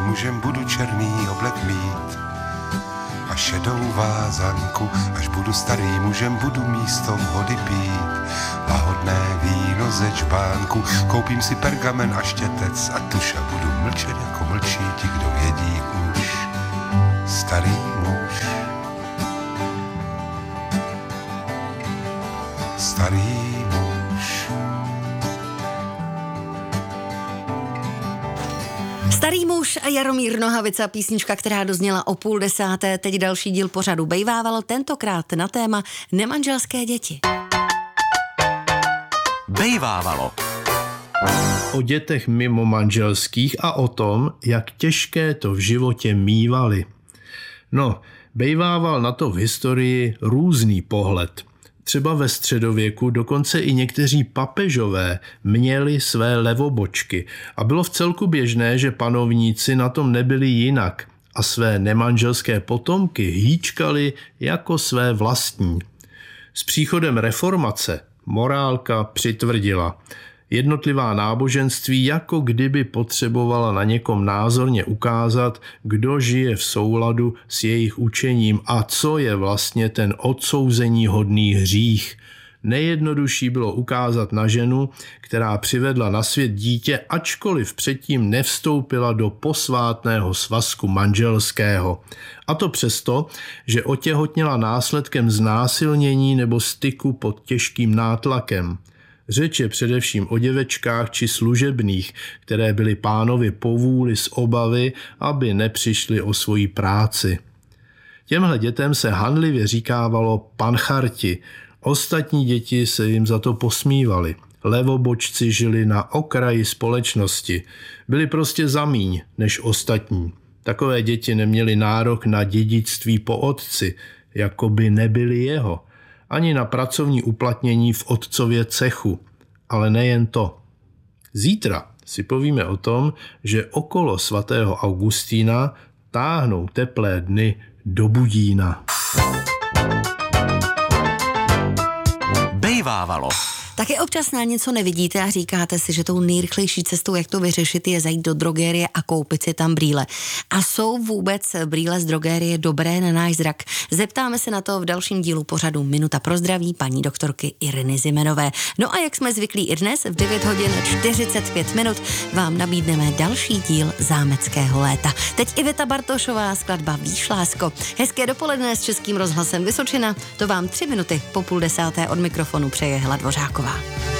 mužem budu černý oblek mít a šedou vázanku, až budu starý mužem budu místo vody pít lahodné víno ze čbánku, koupím si pergamen a štětec a tuš a budu mlčet jako mlčí ti, kdo vědí už. Starý muž, starý muž. Starý muž a Jaromír Nohavica, písnička, která dozněla o 9:30. Teď další díl pořadu Bejvávalo, tentokrát na téma nemanželské děti. Bejvávalo. O dětech mimo manželských a o tom, jak těžké to v životě mívali. No, bejvával na to v historii různý pohled. Třeba ve středověku dokonce i někteří papežové měli své levobočky a bylo vcelku běžné, že panovníci na tom nebyli jinak a své nemanželské potomky hýčkali jako své vlastní. S příchodem reformace morálka přitvrdila. Jednotlivá náboženství jako kdyby potřebovala na někom názorně ukázat, kdo žije v souladu s jejich učením a co je vlastně ten odsouzeníhodný hřích. Nejjednodušší bylo ukázat na ženu, která přivedla na svět dítě, ačkoliv předtím nevstoupila do posvátného svazku manželského. A to přesto, že otěhotněla následkem znásilnění nebo styku pod těžkým nátlakem. Řeč je především o děvečkách či služebných, které byly pánovi povůli z obavy, aby nepřišli o svoji práci. Těmhle dětem se hanlivě říkávalo pancharti, ostatní děti se jim za to posmívali. Levobočci žili na okraji společnosti, byli prostě zamíň než ostatní. Takové děti neměly nárok na dědictví po otci, jako by nebyli jeho, ani na pracovní uplatnění v otcově cechu. Ale nejen to. Zítra si povíme o tom, že okolo svatého Augustína táhnou teplé dny do Budína. Bejvávalo. Taky občas na něco nevidíte a říkáte si, že tou nejrychlejší cestou, jak to vyřešit, je zajít do drogerie a koupit si tam brýle. A jsou vůbec brýle z drogerie dobré na náš zrak? Zeptáme se na to v dalším dílu pořadu Minuta pro zdraví paní doktorky Ireny Zimenové. No a jak jsme zvyklí i dnes v 9:45 vám nabídneme další díl Zámeckého léta. Teď Iveta Bartošová, skladba Víš, lásko. Hezké dopoledne s Českým rozhlasem Vysočina. To vám 3 minuty po 9:30 od mikrofonu přeje Hela Dvořáková.